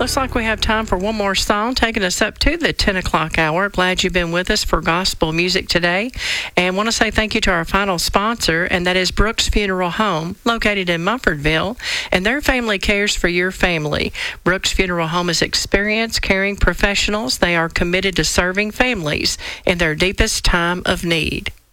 Looks like we have time for one more song, taking us up to the 10 o'clock hour. Glad you've been with us for gospel music today. And want to say thank you to our final sponsor, and that is Brooks Funeral Home, located in Mumfordville. And their family cares for your family. Brooks Funeral Home is experienced, caring professionals. They are committed to serving families in their deepest time of need.